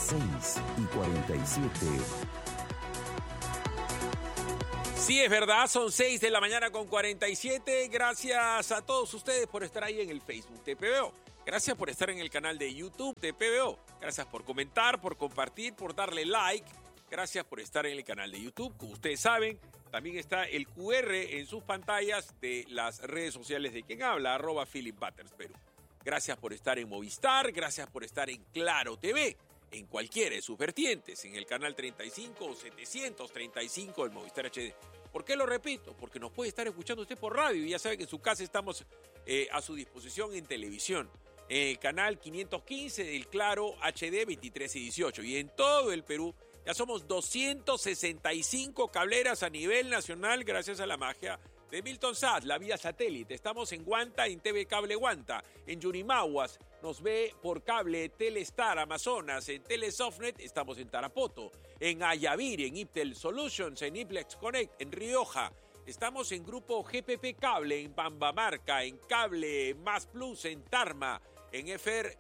6:47. Sí, es verdad, son 6 de la mañana con 47. Gracias a todos ustedes por estar ahí en el Facebook TPVO. Gracias por estar en el canal de YouTube TPVO. Gracias por comentar, por compartir, por darle like. Gracias por estar en el canal de YouTube. Como ustedes saben, también está el QR en sus pantallas de las redes sociales de quien habla, @PhilipButters Perú. Gracias por estar en Movistar, gracias por estar en Claro TV, en cualquiera de sus vertientes, en el canal 35 o 735 del Movistar HD. ¿Por qué lo repito? Porque nos puede estar escuchando usted por radio y ya sabe que en su casa estamos a su disposición en televisión. En el canal 515 del Claro HD 23 y 18. Y en todo el Perú ya somos 265 cableras a nivel nacional gracias a la magia de Milton Sat, la vía satélite. Estamos en Guanta, en TV Cable Guanta. En Yurimaguas nos ve por cable Telestar Amazonas. En Telesofnet estamos en Tarapoto. En Ayaviri, en Iptel Solutions, en Iplex Connect, en Rioja. Estamos en Grupo GPP Cable, en Bambamarca, en Cable Más Plus, en Tarma, en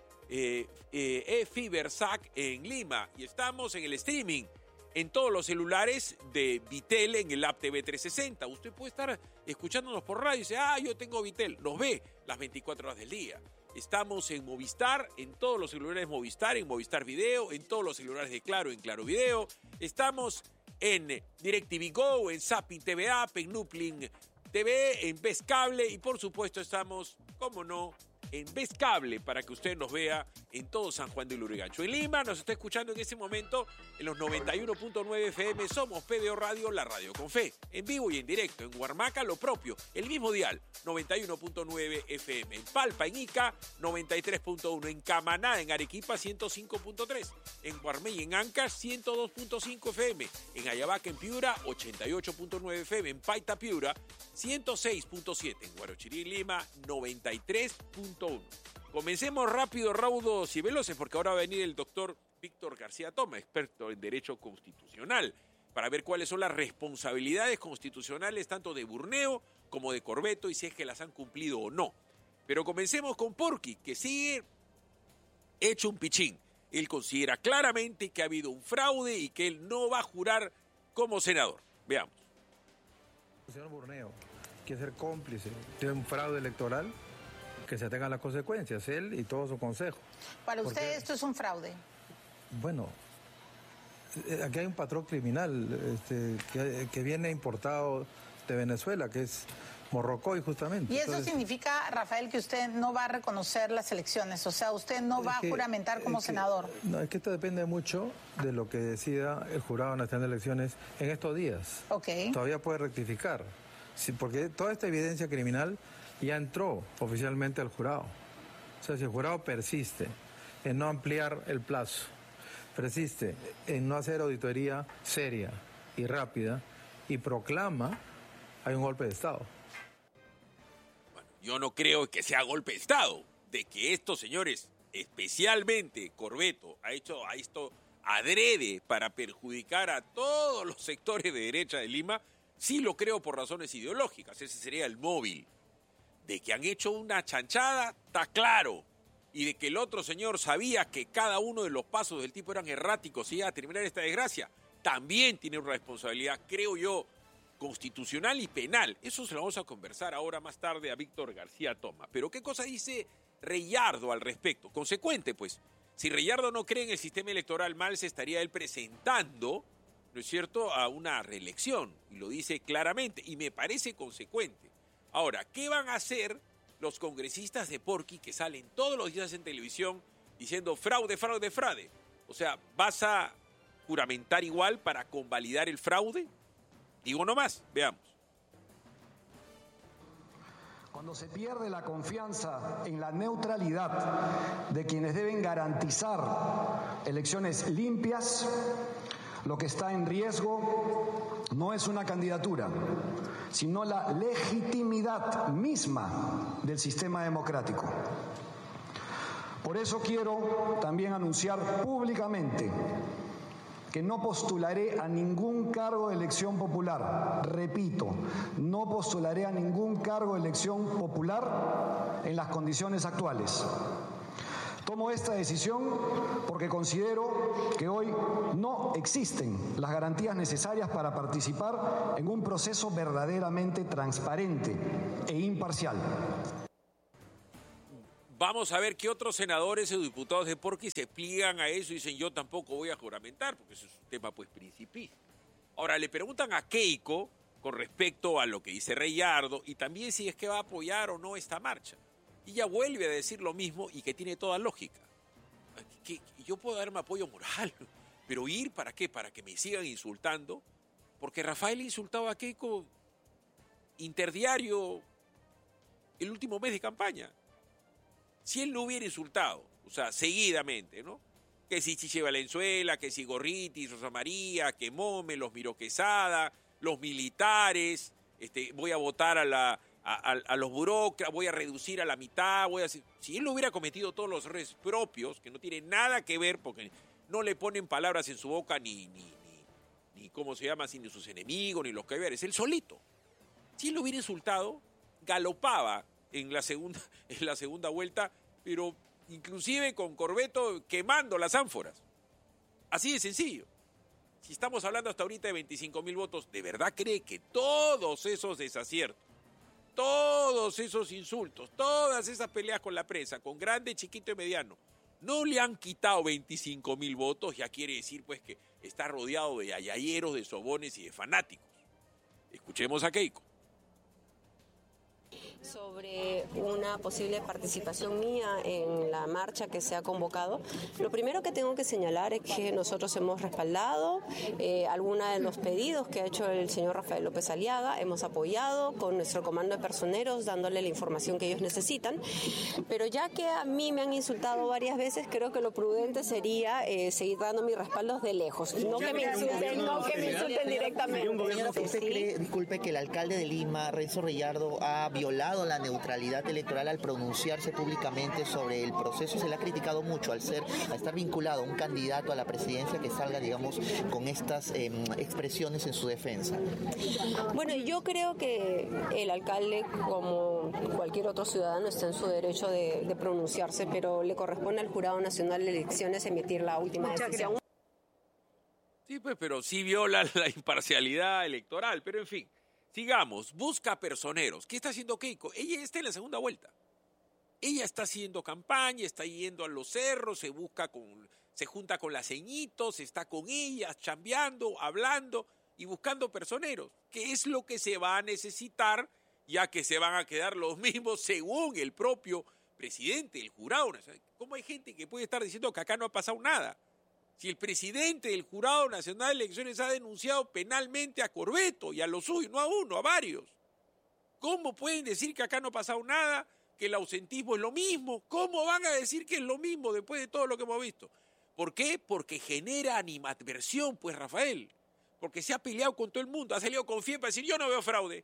Fibersac, en Lima. Y estamos en el streaming en todos los celulares de Vitel en el app TV 360. Usted puede estar escuchándonos por radio y dice, yo tengo Vitel. Nos ve las 24 horas del día. Estamos en Movistar, en todos los celulares Movistar, en Movistar Video, en todos los celulares de Claro, en Claro Video. Estamos en DirecTV Go, en Zapping TV App, en Nuplin TV, en Best Cable y por supuesto estamos, como no, en Best Cable para que usted nos vea en todo San Juan del Lurigancho. En Lima nos está escuchando en este momento en los 91.9 FM. Somos PBO Radio, la radio con fe. En vivo y en directo. En Huarmaca lo propio, el mismo dial, 91.9 FM. En Palpa, en Ica, 93.1. En Camaná, en Arequipa, 105.3. En Guarmey, en Ancash, 102.5 FM. En Ayabaca, en Piura, 88.9 FM. En Paita, Piura, 106.7. En Guarochirí, Lima, 93.1. Comencemos rápido, raudos y veloces, porque ahora va a venir el doctor Víctor García Toma, experto en Derecho Constitucional, para ver cuáles son las responsabilidades constitucionales tanto de Burneo como de Corbeto y si es que las han cumplido o no. Pero comencemos con Porky, que sigue hecho un pichín. Él considera claramente que ha habido un fraude y que él no va a jurar como senador. Veamos. El señor Burneo quiere ser cómplice de un fraude electoral, que se tengan las consecuencias, él y todo su consejo. Para usted esto es un fraude. Bueno, aquí hay un patrón criminal que viene importado de Venezuela, que es Morrocoy justamente. Y eso significa, Rafael, que usted no va a reconocer las elecciones, o sea, usted no va a juramentar como senador. No, es que esto depende mucho de lo que decida el Jurado Nacional de Elecciones en estos días. Okay. Todavía puede rectificar, sí, porque toda esta evidencia criminal ya entró oficialmente al jurado. O sea, si el jurado persiste en no ampliar el plazo, persiste en no hacer auditoría seria y rápida y proclama, hay un golpe de Estado. Bueno, yo no creo que sea golpe de Estado, de que estos señores, especialmente Corbeto, ha hecho esto adrede para perjudicar a todos los sectores de derecha de Lima, sí lo creo por razones ideológicas, ese sería el móvil. De que han hecho una chanchada, está claro. Y de que el otro señor sabía que cada uno de los pasos del tipo eran erráticos y iba a terminar esta desgracia, también tiene una responsabilidad, creo yo, constitucional y penal. Eso se lo vamos a conversar ahora más tarde a Víctor García Toma. Pero ¿qué cosa dice Reyardo al respecto? Consecuente, pues. Si Reyardo no cree en el sistema electoral mal, se estaría él presentando, ¿no es cierto?, a una reelección. Y lo dice claramente. Y me parece consecuente. Ahora, ¿qué van a hacer los congresistas de Porky que salen todos los días en televisión diciendo fraude, fraude, fraude? O sea, ¿vas a juramentar igual para convalidar el fraude? Digo nomás, veamos. Cuando se pierde la confianza en la neutralidad de quienes deben garantizar elecciones limpias, lo que está en riesgo no es una candidatura, sino la legitimidad misma del sistema democrático. Por eso quiero también anunciar públicamente que no postularé a ningún cargo de elección popular. Repito, no postularé a ningún cargo de elección popular en las condiciones actuales. Tomo esta decisión porque considero que hoy no existen las garantías necesarias para participar en un proceso verdaderamente transparente e imparcial. Vamos a ver qué otros senadores o diputados de Porqui se pliegan a eso y dicen yo tampoco voy a juramentar, porque eso es un tema pues principista. Ahora le preguntan a Keiko con respecto a lo que dice Reyardo y también si es que va a apoyar o no esta marcha. Y ella vuelve a decir lo mismo y que tiene toda lógica. Que yo puedo darme apoyo moral, pero ir ¿para qué? Para que me sigan insultando, porque Rafael insultaba a Keiko interdiario el último mes de campaña. Si él no hubiera insultado, o sea, seguidamente, ¿no? Que si Chiche Valenzuela, que si Gorriti, Rosa María, que Mome, los Miro Quesada, los militares, voy a votar a los burócratas, voy a reducir a la mitad, si él no hubiera cometido todos los errores propios, que no tienen nada que ver, porque no le ponen palabras en su boca ni ¿cómo se llama? Ni sus enemigos, ni los que ver, es él solito. Si él lo hubiera insultado, galopaba en la segunda vuelta, pero inclusive con Corbeto quemando las ánforas. Así de sencillo. Si estamos hablando hasta ahorita de 25,000 votos, ¿de verdad cree que todos esos desaciertos, todos esos insultos, todas esas peleas con la prensa, con grande, chiquito y mediano, no le han quitado 25,000 votos? Ya quiere decir pues que está rodeado de ayayeros, de sobones y de fanáticos. Escuchemos a Keiko. Sobre una posible participación mía en la marcha que se ha convocado, lo primero que tengo que señalar es que nosotros hemos respaldado algunos de los pedidos que ha hecho el señor Rafael López Aliaga, hemos apoyado con nuestro comando de personeros dándole la información que ellos necesitan, pero ya que a mí me han insultado varias veces, creo que lo prudente sería seguir dando mis respaldos de lejos, no que me insulten directamente. ¿Usted cree, disculpe, que el alcalde de Lima, Renzo Reyardo, ha violado la neutralidad electoral al pronunciarse públicamente sobre el proceso? Se le ha criticado mucho al estar vinculado a un candidato a la presidencia que salga, digamos, con estas expresiones en su defensa. Bueno, yo creo que el alcalde, como cualquier otro ciudadano, está en su derecho de pronunciarse, pero le corresponde al Jurado Nacional de Elecciones emitir la última decisión. Sí, pues, pero sí viola la imparcialidad electoral, pero en fin. Sigamos, busca personeros. ¿Qué está haciendo Keiko? Ella está en la segunda vuelta. Ella está haciendo campaña, está yendo a los cerros, se junta con las ceñitos, está con ellas, chambeando, hablando y buscando personeros. ¿Qué es lo que se va a necesitar, ya que se van a quedar los mismos según el propio presidente, el jurado? ¿Cómo hay gente que puede estar diciendo que acá no ha pasado nada? Si el presidente del Jurado Nacional de Elecciones ha denunciado penalmente a Corbeto y a los suyos, no a uno, a varios. ¿Cómo pueden decir que acá no ha pasado nada, que el ausentismo es lo mismo? ¿Cómo van a decir que es lo mismo después de todo lo que hemos visto? ¿Por qué? Porque genera animadversión, pues, Rafael. Porque se ha peleado con todo el mundo. Ha salido con FIE para decir, yo no veo fraude.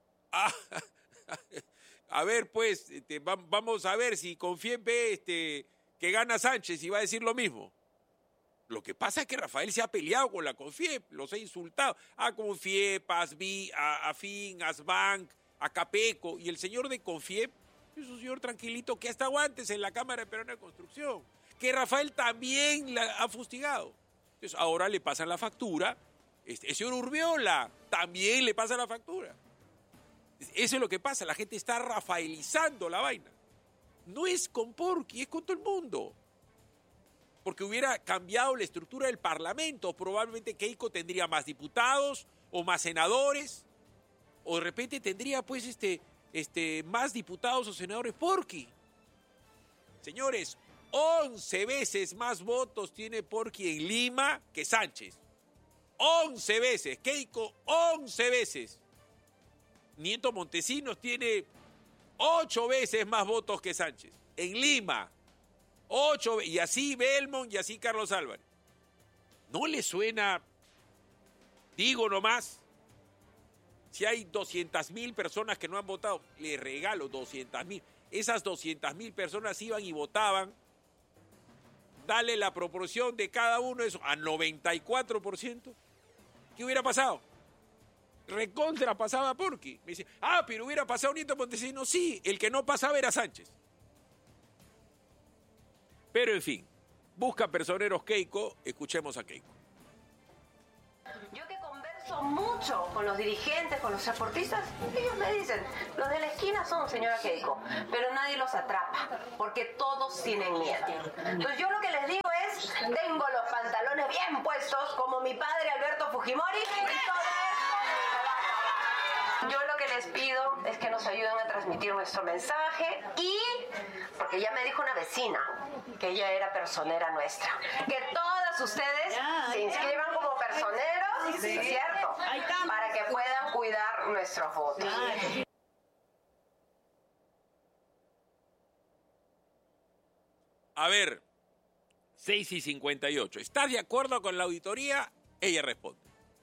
A ver, pues, vamos a ver si con FIE ve que gana Sánchez y va a decir lo mismo. Lo que pasa es que Rafael se ha peleado con la CONFIEP, los ha insultado. A CONFIEP, a ASBI, a AFIN, a SBANC, a CAPECO. Y el señor de CONFIEP es un señor tranquilito que ha estado antes en la Cámara de Peruana de Construcción. Que Rafael también la ha fustigado. Entonces ahora le pasan la factura. El señor Urbiola también le pasa la factura. Eso es lo que pasa. La gente está rafaelizando la vaina. No es con Porqui, es con todo el mundo. Porque hubiera cambiado la estructura del Parlamento, probablemente Keiko tendría más diputados o más senadores, o de repente tendría pues más diputados o senadores Porqui. Señores, 11 veces más votos tiene Porqui en Lima que Sánchez. 11 veces, Keiko 11 veces. Nieto Montesinos tiene 8 veces más votos que Sánchez en Lima. 8, y así Belmont y así Carlos Álvarez. ¿No le suena? Digo nomás, si hay 200,000 personas que no han votado, le regalo 200,000. Esas 200,000 personas iban y votaban. Dale la proporción de cada uno de esos a 94%. ¿Qué hubiera pasado? Recontra pasaba Porqui. Me dice, pero hubiera pasado Nieto Montesinos. Sí, el que no pasaba era Sánchez. Pero en fin, busca personeros Keiko, escuchemos a Keiko. Yo que converso mucho con los dirigentes, con los transportistas, ellos me dicen, los de la esquina son señora Keiko, pero nadie los atrapa, porque todos tienen miedo. Entonces yo lo que les digo es, tengo los pantalones bien puestos, como mi padre Alberto Fujimori, y todo esto se va a acabar. Yo lo que les pido es que nos ayuden a transmitir nuestro mensaje y, porque ya me dijo una vecina, que ella era personera nuestra, que todas ustedes se inscriban como personeros, sí, ¿cierto? Para que puedan cuidar nuestros votos. A ver, 6:58. ¿Estás de acuerdo con la auditoría? Ella responde.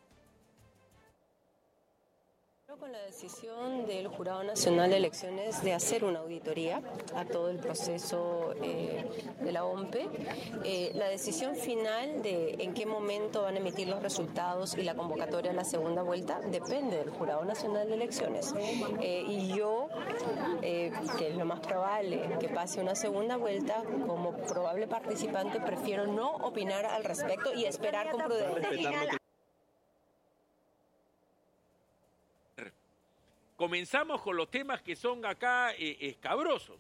Con la decisión del Jurado Nacional de Elecciones de hacer una auditoría a todo el proceso de la OMPE, la decisión final de en qué momento van a emitir los resultados y la convocatoria a la segunda vuelta depende del Jurado Nacional de Elecciones. Y yo, que es lo más probable que pase una segunda vuelta, como probable participante, prefiero no opinar al respecto y esperar con prudencia. Comenzamos con los temas que son acá escabrosos.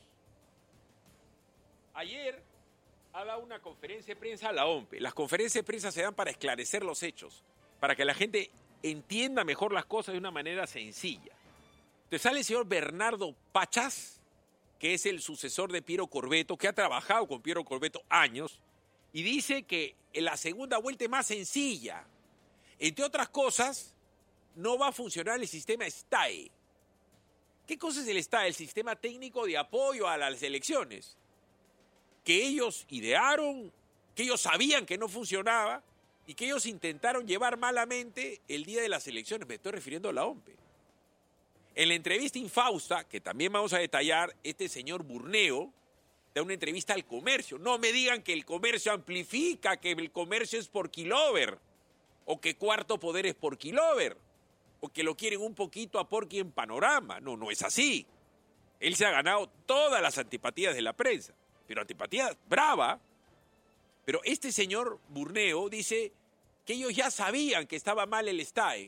Ayer ha dado una conferencia de prensa a la OMPE. Las conferencias de prensa se dan para esclarecer los hechos, para que la gente entienda mejor las cosas de una manera sencilla. Entonces sale el señor Bernardo Pachas, que es el sucesor de Piero Corvetto, que ha trabajado con Piero Corvetto años, y dice que la segunda vuelta es más sencilla. Entre otras cosas, no va a funcionar el sistema STAE. ¿Qué cosa es el STAE? El Sistema Técnico de Apoyo a las Elecciones. Que ellos idearon, que ellos sabían que no funcionaba y que ellos intentaron llevar malamente el día de las elecciones. Me estoy refiriendo a la OMPE. En la entrevista infausta, que también vamos a detallar, este señor Burneo da una entrevista al Comercio. No me digan que el Comercio amplifica, que el Comercio es por Kilover, o que Cuarto Poder es por Kilover, o que lo quieren un poquito a Porky en Panorama. No, no es así. Él se ha ganado todas las antipatías de la prensa, pero antipatía brava. Pero este señor Burneo dice que ellos ya sabían que estaba mal el STAE.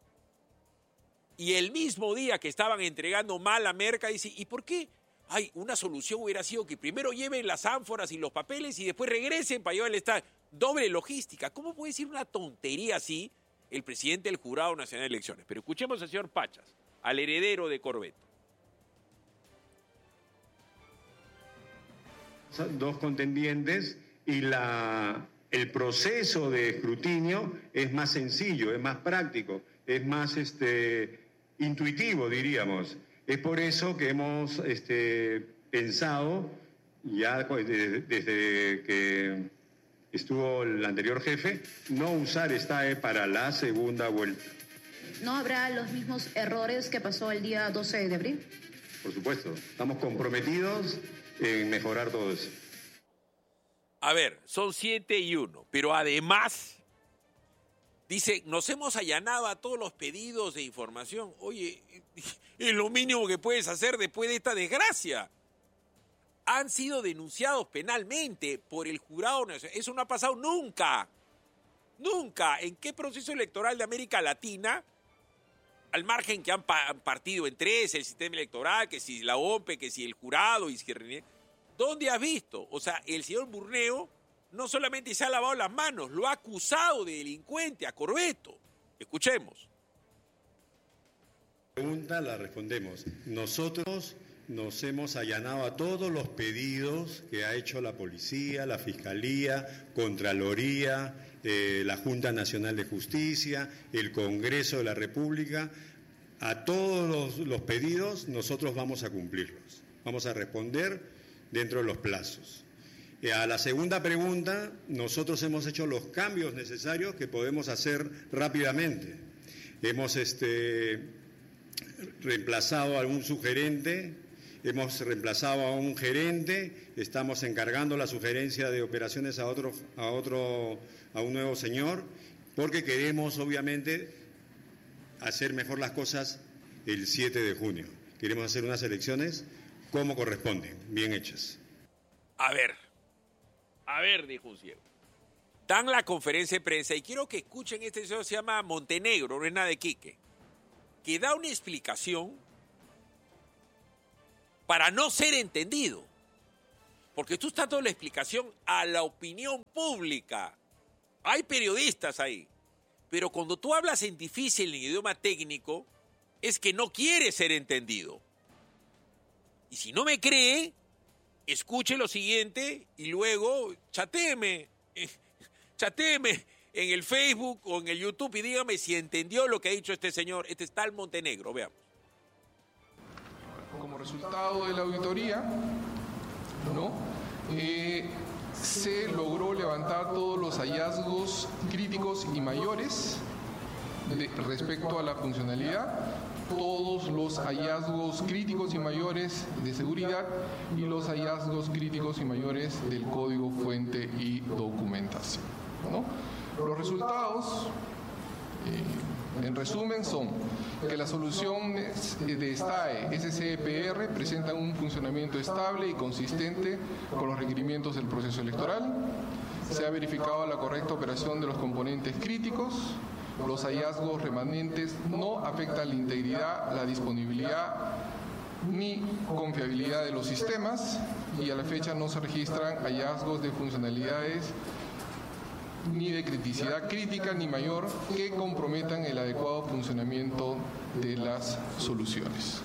Y el mismo día que estaban entregando mal la merca, dice, ¿y por qué? Ay, una solución hubiera sido que primero lleven las ánforas y los papeles y después regresen para llevar el STAE. Doble logística. ¿Cómo puede decir una tontería así el presidente del Jurado Nacional de Elecciones? Pero escuchemos al señor Pachas, al heredero de Corvetto. Dos contendientes y el proceso de escrutinio es más sencillo, es más práctico, es más intuitivo, diríamos. Es por eso que hemos pensado, ya desde que estuvo el anterior jefe, no usar STAE para la segunda vuelta. ¿No habrá los mismos errores que pasó el día 12 de abril? Por supuesto, estamos comprometidos en mejorar todo eso. A ver, son 7-1, pero además, dice, nos hemos allanado a todos los pedidos de información. Oye, es lo mínimo que puedes hacer después de esta desgracia. Han sido denunciados penalmente por el Jurado Nacional. Eso no ha pasado nunca. Nunca. ¿En qué proceso electoral de América Latina, al margen que han partido en tres, el sistema electoral, que si la OMPE, que si el jurado, y si ¿dónde has visto? O sea, el señor Burneo no solamente se ha lavado las manos, lo ha acusado de delincuente a Corvetto. Escuchemos. La pregunta la respondemos. Nosotros nos hemos allanado a todos los pedidos que ha hecho la Policía, la Fiscalía, Contraloría, la Junta Nacional de Justicia, el Congreso de la República. A todos los pedidos nosotros vamos a cumplirlos. Vamos a responder dentro de los plazos. A la segunda pregunta, nosotros hemos hecho los cambios necesarios que podemos hacer rápidamente. Hemos reemplazado a un sugerente, hemos reemplazado a un gerente, estamos encargando la sugerencia de operaciones a un nuevo señor, porque queremos obviamente hacer mejor las cosas el 7 de junio. Queremos hacer unas elecciones como corresponden, bien hechas. A ver, A ver, dijo un ciego. Dan la conferencia de prensa y quiero que escuchen este señor, se llama Montenegro, no es nada de Quique, que da una explicación para no ser entendido. Porque tú estás dando la explicación a la opinión pública. Hay periodistas ahí. Pero cuando tú hablas en difícil, en idioma técnico, es que no quieres ser entendido. Y si no me cree, escuche lo siguiente y luego chatéeme en el Facebook o en el YouTube y dígame si entendió lo que ha dicho este señor, este es tal Montenegro. Veamos. Como resultado de la auditoría, ¿no? Se logró levantar todos los hallazgos críticos y mayores respecto a la funcionalidad, todos los hallazgos críticos y mayores de seguridad y los hallazgos críticos y mayores del código fuente y documentación, ¿no? Los resultados, en resumen, son que las soluciones de STAE SCPR presentan un funcionamiento estable y consistente con los requerimientos del proceso electoral. Se ha verificado la correcta operación de los componentes críticos. Los hallazgos remanentes no afectan la integridad, la disponibilidad ni confiabilidad de los sistemas y a la fecha no se registran hallazgos de funcionalidades ni de criticidad crítica ni mayor que comprometan el adecuado funcionamiento de las soluciones.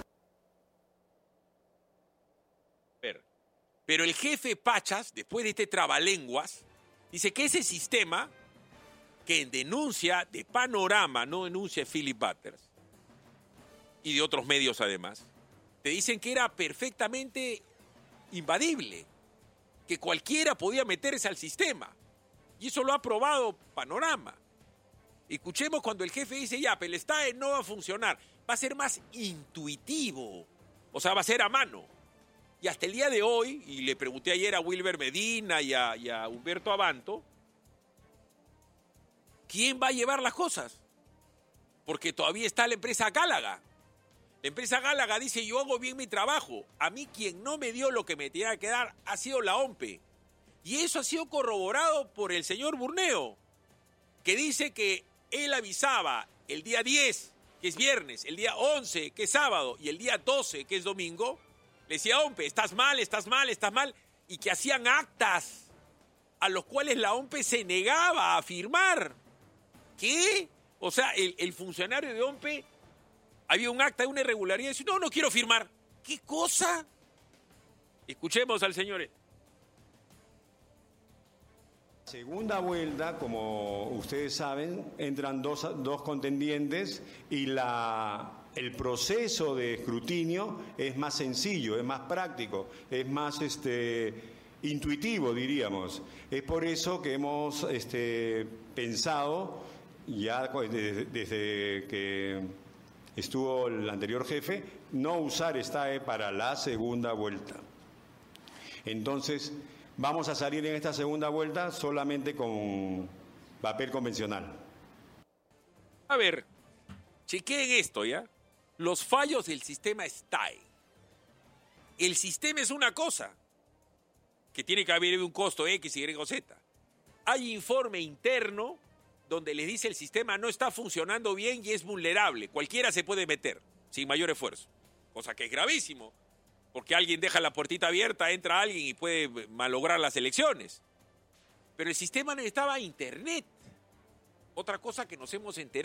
Pero el jefe Pachas, después de este trabalenguas, dice que ese sistema que en denuncia de Panorama, no denuncia de Philip Butters, y de otros medios además, te dicen que era perfectamente invadible, que cualquiera podía meterse al sistema. Y eso lo ha probado Panorama. Escuchemos cuando el jefe dice, ya, pero el STAE no va a funcionar, va a ser más intuitivo, o sea, va a ser a mano. Y hasta el día de hoy, y le pregunté ayer a Wilber Medina y a Humberto Abanto, ¿quién va a llevar las cosas? Porque todavía está la empresa Gálaga. La empresa Gálaga dice, yo hago bien mi trabajo. A mí quien no me dio lo que me tenía que dar ha sido la OMPE. Y eso ha sido corroborado por el señor Burneo, que dice que él avisaba el día 10, que es viernes, el día 11, que es sábado, y el día 12, que es domingo, le decía, OMPE, estás mal, y que hacían actas a los cuales la OMPE se negaba a firmar. ¿Qué? O sea, el funcionario de OMPE, había un acta de una irregularidad y dice, no quiero firmar. ¿Qué cosa? Escuchemos al señor. Segunda vuelta, como ustedes saben, entran dos contendientes y el proceso de escrutinio es más sencillo, es más práctico, es más intuitivo, diríamos. Es por eso que hemos pensado, ya desde que estuvo el anterior jefe, no usar STAE para la segunda vuelta. Entonces, vamos a salir en esta segunda vuelta solamente con papel convencional. A ver, chequeen esto, ¿ya? Los fallos del sistema STAE. El sistema es una cosa, que tiene que haber un costo X, Y o Z. Hay informe interno donde les dice el sistema no está funcionando bien y es vulnerable. Cualquiera se puede meter, sin mayor esfuerzo. Cosa que es gravísimo. Porque alguien deja la puertita abierta, entra alguien y puede malograr las elecciones. Pero el sistema necesitaba internet. Otra cosa que nos hemos enterado.